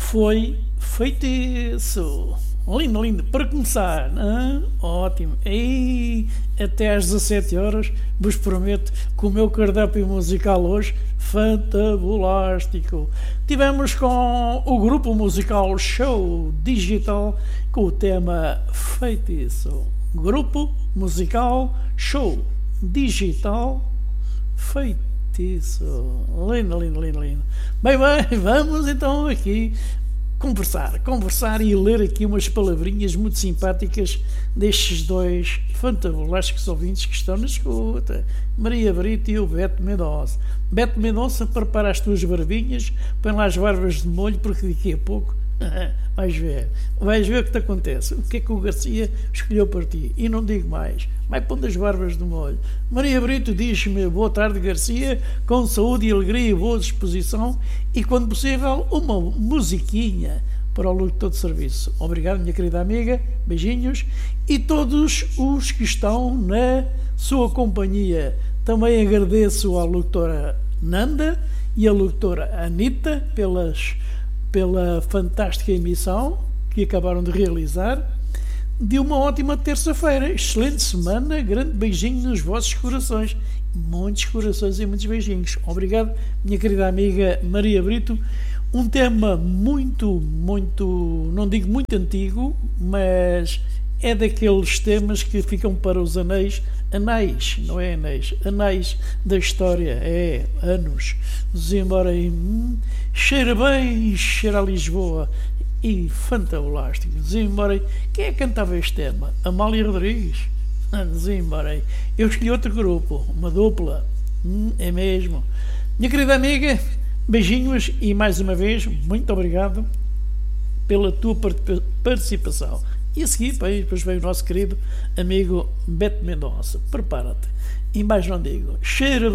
foi feitiço. Lindo, lindo. Para começar, ótimo. E até às 17 horas vos prometo que o meu cardápio musical hoje, fantabulástico. Tivemos com o grupo musical Show Digital com o tema Feitiço. Grupo musical Show Digital Feitiço. Lindo, lindo, lindo, lindo. Bem, vamos então aqui conversar e ler aqui umas palavrinhas muito simpáticas destes dois fantabulásticos ouvintes que estão na escuta, Maria Brito e o Beto Mendonça. Beto Mendonça, prepara as tuas barbinhas, põe lá as barbas de molho, porque daqui a pouco vais ver o que te acontece, o que é que o Garcia escolheu para ti. E não digo mais, vai pondo as barbas de molho. Maria Brito diz-me: boa tarde, Garcia, com saúde e alegria e boa disposição, e quando possível uma musiquinha para o locutor de serviço. Obrigado, minha querida amiga, beijinhos, e todos os que estão na sua companhia. Também agradeço à locutora Nanda e à locutora Anita pela fantástica emissão que acabaram de realizar, de uma ótima terça-feira, excelente semana, grande beijinho nos vossos corações, muitos corações e muitos beijinhos. Obrigado, minha querida amiga Maria Brito. Um tema muito, não digo muito antigo, mas é daqueles temas que ficam para os anais, não é anéis, anais da história, anos. Vamos embora aí, cheira bem, cheira a Lisboa e fantabulástico. Vamos embora aí. Quem é que cantava este tema? Amália Rodrigues. Vamos embora aí. Eu escolhi outro grupo, uma dupla, é mesmo. Minha querida amiga, beijinhos e mais uma vez, muito obrigado pela tua participação. E a seguir, depois vem o nosso querido amigo Beto Mendonça. Prepara-te. E mais não digo, cheira